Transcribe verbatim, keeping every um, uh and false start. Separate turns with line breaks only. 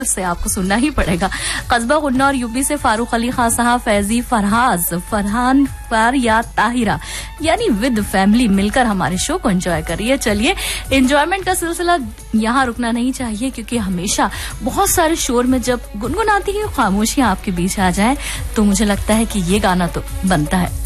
से आपको सुनना ही पड़ेगा। कस्बा गुन्नौर यूपी से फारूक अली खान साहब, फैजी, फरहाज, फरहान, फार या ताहिरा यानी विद फैमिली मिलकर हमारे शो को एंजॉय करिए। चलिए, एंजॉयमेंट का सिलसिला यहाँ रुकना नहीं चाहिए, क्योंकि हमेशा बहुत सारे शोर में जब गुनगुनाती है खामोशियां आपके बीच आ जाए तो मुझे लगता है कि ये गाना तो बनता है।